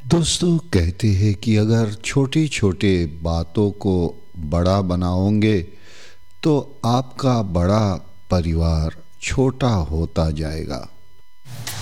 दोस्तों कहते हैं कि अगर छोटी छोटी बातों को बड़ा बनाओगे तो आपका बड़ा परिवार छोटा होता जाएगा।